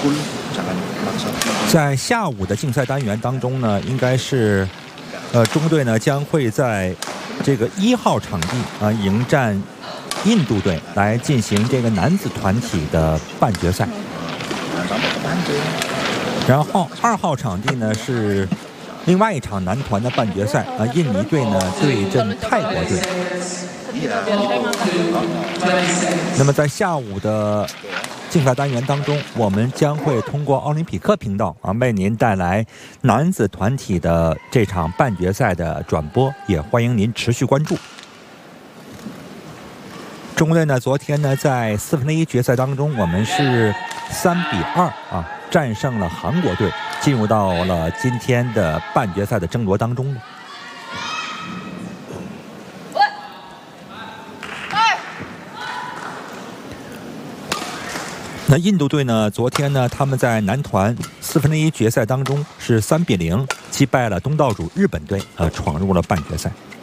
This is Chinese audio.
在下午的竞赛单元当中呢，应该是，中国队呢将会在这个1号场地迎战印度队，来进行这个男子团体的半决赛。然后2号场地呢是另外一场男团的半决赛印尼队呢对阵泰国队。那么在下午的竞赛单元当中，我们将会通过奥林匹克频道为您带来男子团体的这场半决赛的转播，也欢迎您持续关注。中国队呢，昨天呢在1/4决赛当中，我们是3-2战胜了韩国队，进入到了今天的半决赛的争夺当中。那印度队呢？昨天呢，他们在男团1/4决赛当中是3-0击败了东道主日本队，闯入了半决赛。